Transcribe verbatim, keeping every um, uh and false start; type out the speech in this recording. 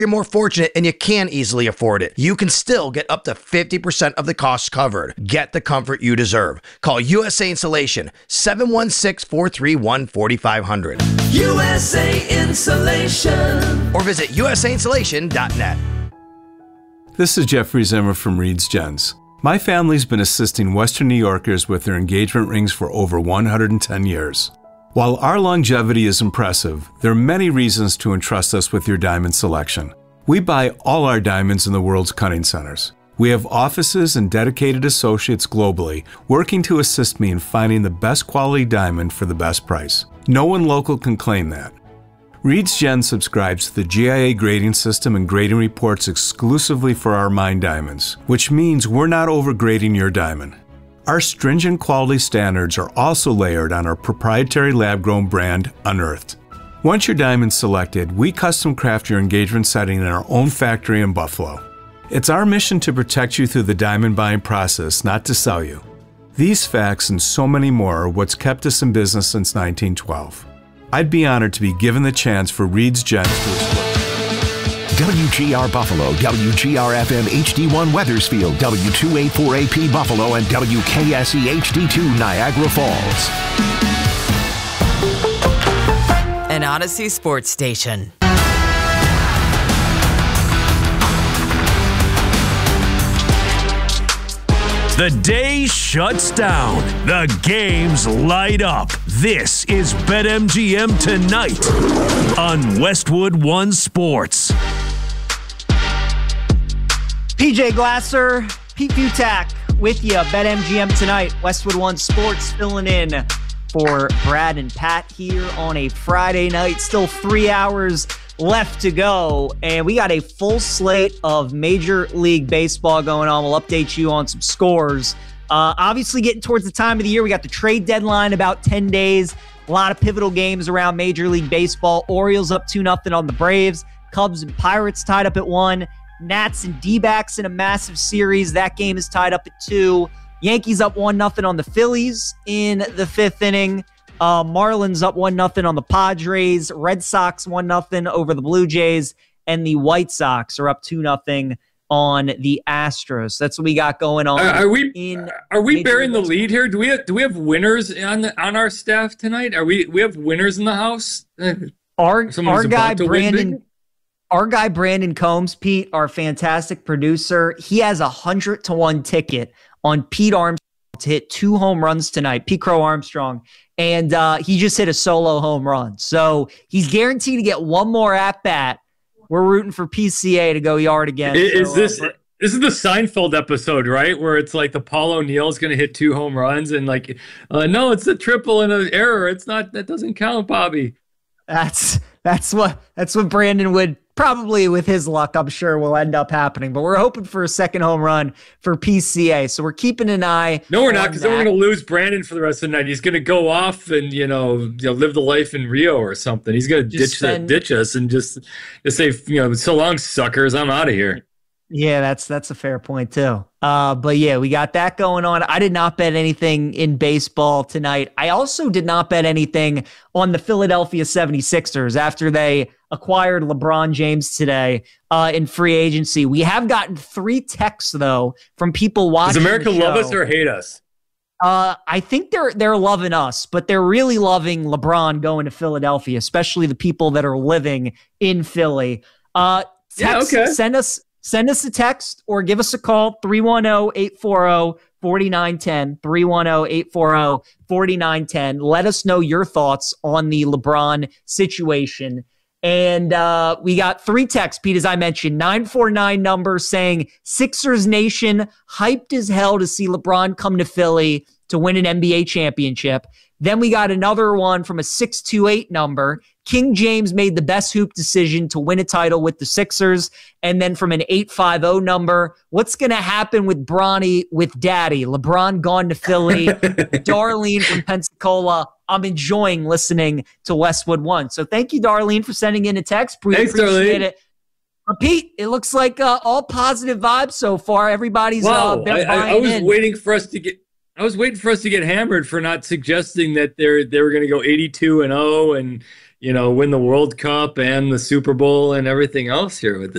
you're more fortunate and you can easily afford it, you can still get up to fifty percent of the costs covered. Get the comfort you deserve. Call U S A Insulation, seven one six, four three one, four five zero zero. U S A Insulation. Or visit U S A insulation dot net. This is Jeffrey Zimmer from Reed's Gents. My family's been assisting Western New Yorkers with their engagement rings for over one hundred ten years. While our longevity is impressive, there are many reasons to entrust us with your diamond selection. We buy all our diamonds in the world's cutting centers. We have offices and dedicated associates globally working to assist me in finding the best quality diamond for the best price. No one local can claim that. Reed's Gen subscribes to the G I A grading system and grading reports exclusively for our mined diamonds, which means we're not overgrading your diamond. Our stringent quality standards are also layered on our proprietary lab-grown brand, Unearthed. Once your diamond's selected, we custom craft your engagement setting in our own factory in Buffalo. It's our mission to protect you through the diamond buying process, not to sell you. These facts and so many more are what's kept us in business since nineteen twelve. I'd be honored to be given the chance for Reed's Gents to explore. W G R Buffalo, W G R F M H D one Weathersfield, W two eighty-four A P Buffalo, and W K S E H D two Niagara Falls. An Odyssey Sports Station. The day shuts down. The games light up. This is BetMGM Tonight on Westwood One Sports. P J Glasser, Pete Butak with you. BetMGM Tonight. Westwood One Sports filling in for Brad and Pat here on a Friday night. Still three hours left to go, and we got a full slate of Major League Baseball going on. We'll update you on some scores. Uh, obviously, getting towards the time of the year, we got the trade deadline about ten days. A lot of pivotal games around Major League Baseball. Orioles up two nothing on the Braves. Cubs and Pirates tied up at one. Nats and D-backs in a massive series. That game is tied up at two. Yankees up one nothing on the Phillies in the fifth inning. Uh, Marlins up one nothing on the Padres. Red Sox one nothing over the Blue Jays. And the White Sox are up two nothing on the Astros. That's what we got going on. Are, are we in are we Major bearing the League lead here? Do we have, do we have winners on the, on our staff tonight? Are we we have winners in the house? Our, Someone's our guy about to win Brandon big? Our guy Brandon Combs, Pete, our fantastic producer, he has a hundred to one ticket on Pete Armstrong to hit two home runs tonight. Pete Crow Armstrong. And uh, he just hit a solo home run. So he's guaranteed to get one more at bat. We're rooting for P C A to go yard again. Is, so, this uh, this is the Seinfeld episode, right? Where it's like the Paul O'Neill's going to hit two home runs and like, uh, no, it's a triple and an error. It's not, that doesn't count, Bobby. That's that's what that's what Brandon would probably, with his luck, I'm sure will end up happening. But we're hoping for a second home run for P C A. So we're keeping an eye. No, we're not, because then we're that. going to lose Brandon for the rest of the night. He's going to go off and, you know, you know, live the life in Rio or something. He's going to ditch spend- ditch us and just, just say, you know, so long, suckers. I'm out of here. Yeah, that's that's a fair point too. Uh, but yeah, we got that going on. I did not bet anything in baseball tonight. I also did not bet anything on the Philadelphia seventy-sixers after they acquired LeBron James today uh, in free agency. We have gotten three texts though from people watching. Does America the show. love us or hate us? Uh, I think they're they're loving us, but they're really loving LeBron going to Philadelphia, especially the people that are living in Philly. Uh, text, yeah, okay. Send us. Send us a text or give us a call, three one zero, eight four zero, four nine one zero, three one zero, eight four zero, four nine one zero. Let us know your thoughts on the LeBron situation. And uh, we got three texts, Pete, as I mentioned, nine four nine number saying Sixers Nation hyped as hell to see LeBron come to Philly to win an N B A championship. Then we got another one from a six two eight number. King James made the best hoop decision to win a title with the Sixers. And then from an eight five zero number, what's going to happen with Bronny with Daddy? LeBron gone to Philly. Darlene from Pensacola. I'm enjoying listening to Westwood One. So thank you, Darlene, for sending in a text. We Thanks, appreciate Darlene. it. But Pete, it looks like uh, all positive vibes so far. Everybody's Wow, uh, they're I, I, I buying was in. waiting for us to get. I was waiting for us to get hammered for not suggesting that they're they were going to go eighty-two and oh and you know, win the World Cup and the Super Bowl and everything else here with